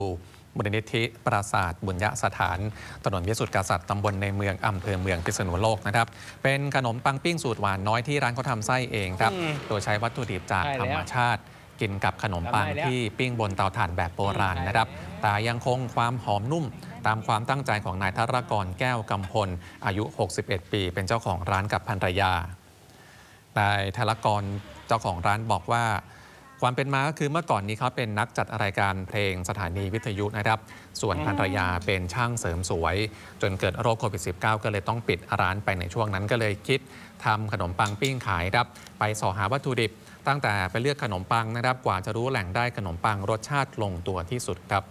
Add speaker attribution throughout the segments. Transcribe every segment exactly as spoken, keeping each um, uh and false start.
Speaker 1: มูลนิธิปราสาทบุญญสถานถนนวิสุทธิกษัตริย์ตำบลในเมืองอำเภอเมืองพิษณุโลกนะครับเป็นขนมปังปิ้งสูตรหวานน้อยที่ร้านเขาทำไส้เองครับโดยใช้วัตถุดิบจากธรรมชาติกินกับขนมปังที่ปิ้งบนเตาถ่านแบบโบราณนะครับแต่ยังคงความหอมนุ่มตามความตั้งใจของนายธารกรแก้วกำพลอายุ หกสิบเอ็ด ปีเป็นเจ้าของร้านกับภรรยานายธารกรเจ้าของร้านบอกว่าความเป็นมาก็คือเมื่อก่อนนี้เขาเป็นนักจัดรายการเพลงสถานีวิทยุนะครับส่วนภรรยาเป็นช่างเสริมสวยจนเกิดโรคโควิด สิบเก้า ก็เลยต้องปิดร้านไปในช่วงนั้นก็เลยคิดทำขนมปังปิ้งขายครับไปสอหาวัตถุดิบตั้งแต่ไปเลือกขนมปังนะครับกว่าจะรู้แหล่งได้ขนมปังรสชาติลงตัวที่สุดครับ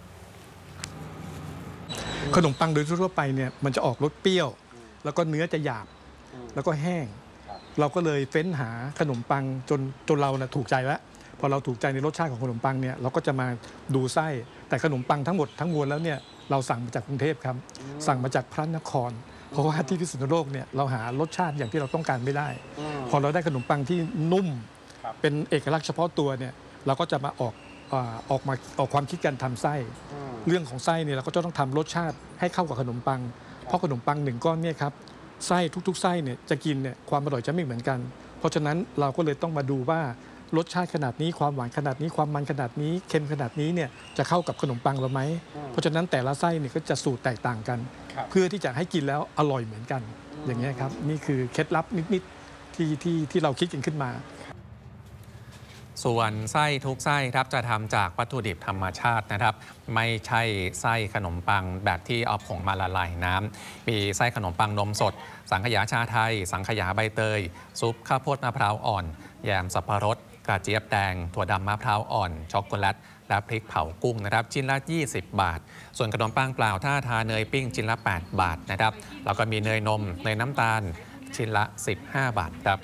Speaker 2: ขนมปังโดยทั่วไปเนี่ยมันจะออกรสเปรี้ยวแล้วก็เนื้อจะหยาบแล้วก็แห้งเราก็เลยเฟ้นหาขนมปังจนจนเรานะถูกใจแล้วพอเราถูกใจในรสชาติของขนมปังเนี่ยเราก็จะมาดูไส้แต่ขนมปังทั้งหมดทั้งมวลแล้วเนี่ยเราสั่งมาจากกรุงเทพครับสั่งมาจากพระนครเพราะว่าที่พิษณุโลกเนี่ยเราหารสชาติอย่างที่เราต้องการไม่ได้พอเราได้ขนมปังที่นุ่มเป็นเอกลักษณ์เฉพาะตัวเนี่ยเราก็จะมาออกออกมาออกความคิดการทำไส้เรื่องของไส้เนี่ยเราก็จะต้องทำรสชาติให้เข้ากับขนมปังเพราะขนมปังหนึ่งก้อนเนี่ยครับไส้ทุกๆไส้เนี่ยจะกินเนี่ยความอร่อยจะไม่เหมือนกันเพราะฉะนั้นเราก็เลยต้องมาดูว่ารสชาติขนาดนี้ความหวานขนาดนี้ความมันขนาดนี้เค็มขนาดนี้เนี่ยจะเข้ากับขนมปังเราไหมเพราะฉะนั้นแต่ละไส้เนี่ยก็จะสูตรแตกต่างกันเพื่อที่จะให้กินแล้วอร่อยเหมือนกันอย่างนี้ครับนี่คือเคล็ดลับนิดๆที่ที่ที่เราคิดกันขึ้นมา
Speaker 1: ส่วนไส้ทุกไส้ครับจะทำจากวัตถุดิบธรรมชาตินะครับไม่ใช่ไส้ขนมปังแบบที่เอาผงมาละลายน้ำมีไส้ขนมปังนมสดสังขยาชาไทยสังขยาใบเตยซุปข้าวโพดมะพร้าวอ่อนแยมสับปะรดกระเจี๊ยบแดงถั่วดำมะพร้าวอ่อนช็อกโกแลตและพริกเผากุ้งนะครับชิ้นละยี่สิบบาทส่วนขนมปังเปล่าถ้าทาเนยปิ้งชิ้นละแปดบาทนะครับแล้วก็มีเนยนมเนยน้ำตาลชิ้นละสิบห้าบาทครับ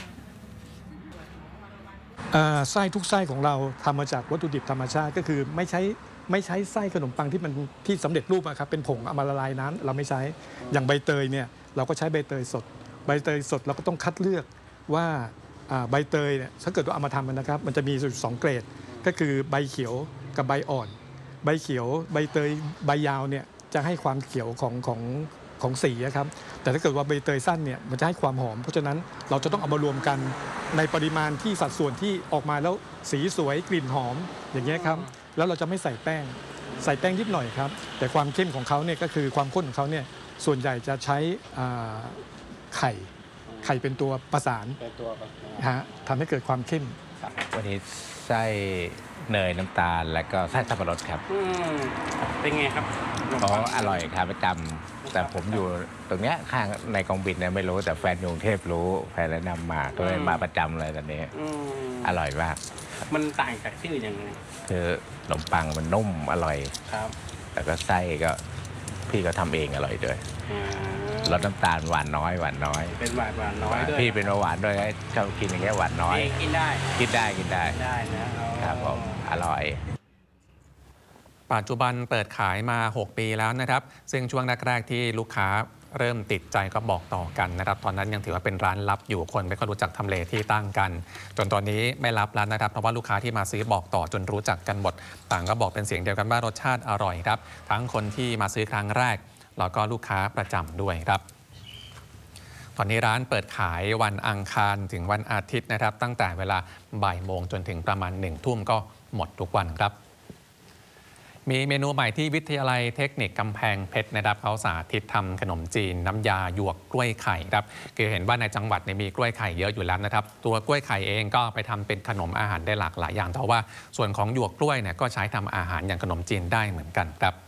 Speaker 2: ไส้ทุกไส้ของเราทำมาจากวัตถุดิบธรรมชาติก็คือไม่ใช้ไม่ใช้ไส้ขนมปังที่มันที่สำเร็จรูปนะครับเป็นผงเอามาละลายน้ำเราไม่ใช้อย่างใบเตยเนี่ยเราก็ใช้ใบเตยสดใบเตยสดเราก็ต้องคัดเลือกว่าใบเตยเนี่ยถ้าเกิดว่าเอามาทำมันนะครับมันจะมีสองเกรดก็คือใบเขียวกับใบอ่อนใบเขียวใบเตยใบยาวเนี่ยจะให้ความเขียวของของของสีครับแต่ถ้าเกิดว่าใบเตยสั้นเนี่ยมันจะให้ความหอมเพราะฉะนั้นเราจะต้องเอามารวมกันในปริมาณที่สัดส่วนที่ออกมาแล้วสีสวยกลิ่นหอมอย่างเงี้ยครับแล้วเราจะไม่ใส่แป้งใส่แป้งนิดหน่อยครับแต่ความเข้มของเขาเนี่ยก็คือความข้นของเขาเนี่ยส่วนใหญ่จะใช้ไข่ไข่เป็นตัวประสานฮะทำให้เกิดความเข้ม
Speaker 3: วันนี้ไส้เนยน้ำตาลและก็ไส้สับปะรดครับ
Speaker 4: เป็นไงครับ
Speaker 3: อ๋ออร่อยครับประจำแต่ผมอยู่ตรงเนี้ยข้างในกองบินเนี่ยไม่รู้แต่แฟนกรุงเทพรู้แฟนแนะนำมาก็เลยมาประจำเลยตอนนี้อร่อยมาก
Speaker 4: มันต่างจากที่อื่นยังไง
Speaker 3: คือขนมปังมันนุ่มอร่อย
Speaker 4: ครับ
Speaker 3: แต่ก็ไส้ก็พี่ก็ทำเองอร่อยด้วยรสน้ำตาลหวานน้อยหวานน้อย
Speaker 4: เป็นหวานหวานน้อยด้วย
Speaker 3: พี่เป็นหวานด้วยชอบกินอย่างเงี้ยหวานน้อย
Speaker 4: กินได้
Speaker 3: กินได้กินได้
Speaker 4: ได้นะครับ
Speaker 3: ผมอร่อย
Speaker 1: ปัจจุบันเปิดขายมาหกปีแล้วนะครับซึ่งช่วงแรกๆที่ลูกค้าเริ่มติดใจก็บอกต่อกันนะครับตอนนั้นยังถือว่าเป็นร้านลับอยู่คนไม่ค่อยรู้จักทำเลที่ตั้งกันจนตอนนี้ไม่ลับแล้วนะครับเพราะว่าลูกค้าที่มาซื้อบอกต่อจนรู้จักกันหมดต่างก็บอกเป็นเสียงเดียวกันว่ารสชาติอร่อยครับทั้งคนที่มาซื้อครั้งแรกแล้วก็ลูกค้าประจำด้วยครับตอนนี้ร้านเปิดขายวันอังคารถึงวันอาทิตย์นะครับตั้งแต่เวลาบ่ายโมงจนถึงประมาณหนึ่งทุ่มก็หมดทุกวันครับมีเมนูใหม่ที่วิทยาลัยเทคนิคกำแพงเพชรนะครับเขาสาธิตทำขนมจีนน้ำยาหยวกกล้วยไข่ครับคือเห็นว่าในจังหวัดมีกล้วยไข่เยอะอยู่แล้วนะครับตัวกล้วยไข่เองก็ไปทำเป็นขนมอาหารได้หลากหลายอย่างแต่ว่าส่วนของหยวกกล้วยเนี่ยก็ใช้ทำอาหารอย่างขนมจีนได้เหมือนกันครับ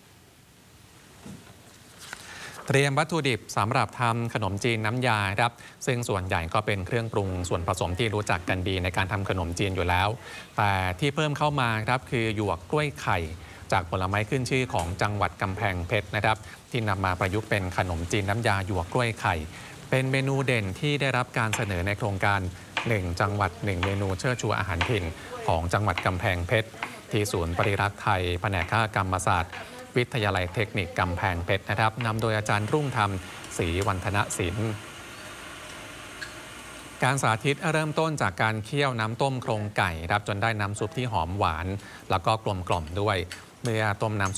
Speaker 1: เตรียมวัตถุดิบสำหรับทำขนมจีนน้ำยาครับซึ่งส่วนใหญ่ก็เป็นเครื่องปรุงส่วนผสมที่รู้จักกันดีในการทำขนมจีนอยู่แล้วแต่ที่เพิ่มเข้ามาครับคือหยวกกล้วยไข่จากผลไม้ขึ้นชื่อของจังหวัดกำแพงเพชรนะครับที่นำมาประยุกต์เป็นขนมจีนน้ำยาหยวกกล้วยไข่เป็นเมนูเด่นที่ได้รับการเสนอในโครงการหนึ่งจังหวัดหนึ่งเมนูเชิดชูอาหารถิ่นของจังหวัดกำแพงเพชรที่ศูนย์ปริรักษ์ไทยแผนกคกรรมศาสตร์วิทยาลัยเทคนิคกำแพงเพชรนะครับนำโดยอาจารย์รุ่งธรรมศรีวันธนศิลป์ การสาธิตเริ่มต้นจากการเคี่ยวน้ำต้มโครงไก่ครับจนได้น้ำซุปที่หอมหวานแล้วก็กลมกล่อมด้วยเมื่อต้มน้ำ